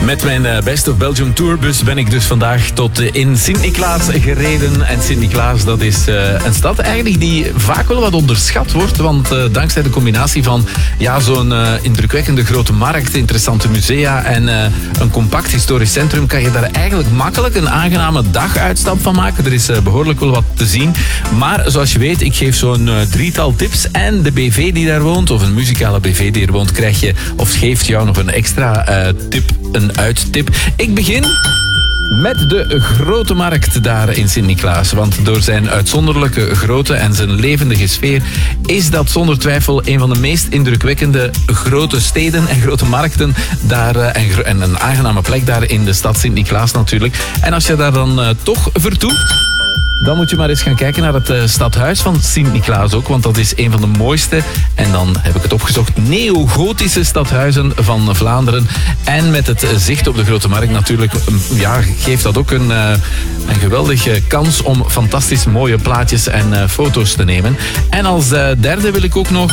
Met mijn Best of Belgium tourbus ben ik dus vandaag tot in Sint-Niklaas gereden. En Sint-Niklaas, dat is een stad eigenlijk die vaak wel wat onderschat wordt. Want dankzij de combinatie van zo'n indrukwekkende grote markt, interessante musea en een compact historisch centrum kan je daar eigenlijk makkelijk een aangename daguitstap van maken. Er is behoorlijk wel wat te zien. Maar zoals je weet, ik geef zo'n drietal tips. En de BV die daar woont, of een muzikale BV die er woont, krijg je of geeft jou nog een extra tip, een uittip. Ik begin met de grote markt daar in Sint-Niklaas. Want door zijn uitzonderlijke grootte en zijn levendige sfeer is dat zonder twijfel een van de meest indrukwekkende grote steden en grote markten daar. En een aangename plek daar in de stad Sint-Niklaas natuurlijk. En als je daar dan toch vertoeft, dan moet je maar eens gaan kijken naar het stadhuis van Sint-Niklaas ook. Want dat is een van de mooiste, en dan heb ik het opgezocht, neogotische stadhuizen van Vlaanderen. En met het zicht op de Grote Markt natuurlijk, geeft dat ook een geweldige kans om fantastisch mooie plaatjes en foto's te nemen. En als derde wil ik ook nog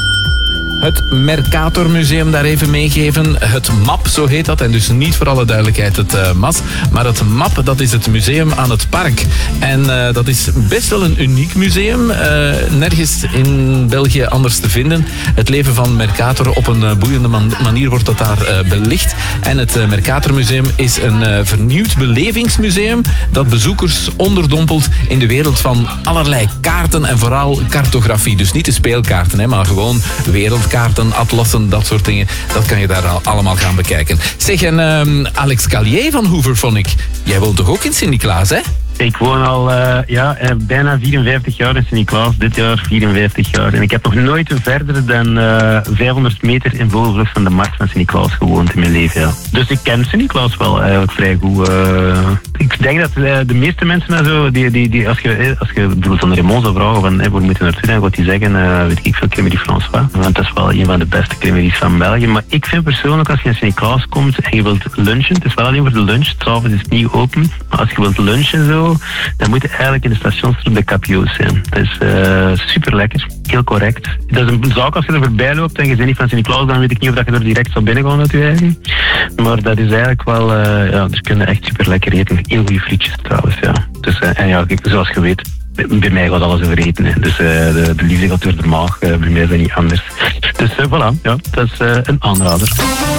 het Mercator Museum daar even meegeven. Het MAP, zo heet dat. En dus niet voor alle duidelijkheid het MAS. Maar het MAP, dat is het museum aan het park. En dat is best wel een uniek museum. Nergens in België anders te vinden. Het leven van Mercator op een boeiende manier wordt dat daar belicht. En het Mercator Museum is een vernieuwd belevingsmuseum dat bezoekers onderdompelt in de wereld van allerlei kaarten en vooral cartografie. Dus niet de speelkaarten, maar gewoon wereldkaarten, atlassen, dat soort dingen. Dat kan je daar allemaal gaan bekijken. Zeg, en Alex Callier van Hooverphonic, jij woont toch ook in Sint-Niklaas, hè? Ik woon al bijna 54 jaar in Sint-Niklaas, dit jaar 54 jaar. En ik heb nog nooit verder dan 500 meter in vogelvlucht van de markt van Sint-Niklaas gewoond in mijn leven. Ja. Dus ik ken Sint-Niklaas wel eigenlijk vrij goed. Ik denk dat de meeste mensen die als je bijvoorbeeld van Raymond zou vragen van waar moeten we naartoe, dan gaat die zeggen, weet ik veel, Crémerie François. Want dat is wel een van de beste crémeries van België. Maar ik vind persoonlijk, als je in Sint-Niklaas komt en je wilt lunchen, het is wel alleen voor de lunch, s'avonds is het niet open, maar als je wilt lunchen zo, dan moet je eigenlijk in de stationstroep de Capio's zijn. Dat is super lekker, heel correct. Dat is een zaak als je er voorbij loopt en je bent niet van Sint-Niklaas, dan weet ik niet of je er direct zou binnengaan uit je eigen. Maar dat is eigenlijk wel, dus kun je echt super lekker eten. Heel goede frietjes trouwens, ja. Dus, zoals je weet, bij mij gaat alles over eten. Hè. Dus de liefde gaat door de maag, bij mij is dat niet anders. Dus voilà, ja, dat is een aanrader.